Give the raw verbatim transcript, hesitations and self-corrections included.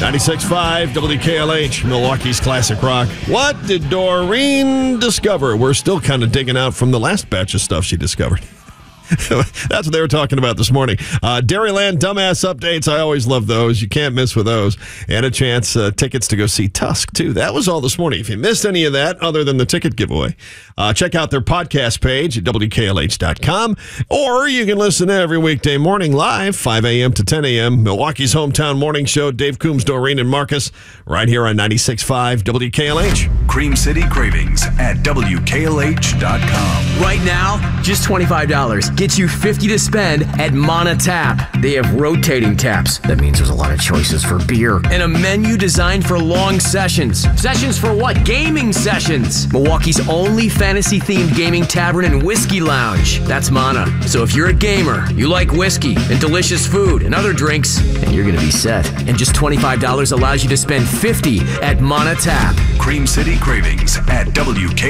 ninety-six point five W K L H, Milwaukee's Classic Rock. What did Doreen discover? We're still kind of digging out from the last batch of stuff she discovered. That's what they were talking about this morning. Uh, Dairyland Dumbass Updates. I always love those. You can't miss with those. And a chance, uh, tickets to go see Tusk, too. That was all this morning. If you missed any of that, other than the ticket giveaway, uh, check out their podcast page at W K L H dot com. Or you can listen every weekday morning live, five a.m. to ten a.m. Milwaukee's hometown morning show. Dave Coombs, Doreen, and Marcus, right here on ninety-six point five W K L H. Cream City Cravings at W K L H dot com. Right now, just twenty-five dollars. Gets you fifty dollars to spend at Mana Tap. They have rotating taps. That means there's a lot of choices for beer. And a menu designed for long sessions. Sessions for what? Gaming sessions. Milwaukee's only fantasy-themed gaming tavern and whiskey lounge. That's Mana. So if you're a gamer, you like whiskey and delicious food and other drinks, and you're going to be set. And just twenty-five dollars allows you to spend fifty dollars at Mana Tap. Cream City Cravings at W K L H.